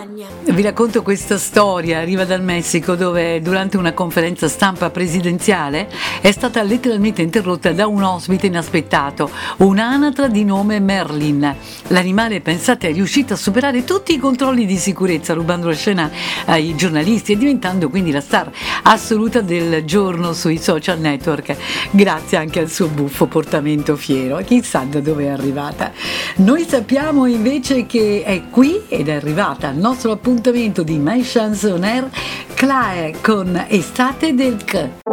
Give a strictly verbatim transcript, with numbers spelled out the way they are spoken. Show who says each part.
Speaker 1: montagna.
Speaker 2: Vi racconto questa storia, arriva dal Messico, dove durante una conferenza stampa presidenziale è stata letteralmente interrotta da un ospite inaspettato, un'anatra di nome Merlin. L'animale, pensate, è riuscito a superare tutti i controlli di sicurezza, rubando la scena ai giornalisti e diventando quindi la star assoluta del giorno sui social network, grazie anche al suo buffo portamento fiero. Chissà da dove è arrivata. Noi sappiamo invece che è qui ed è arrivata al nostro appuntamento di My Chance On Air, Claire con Estate del C.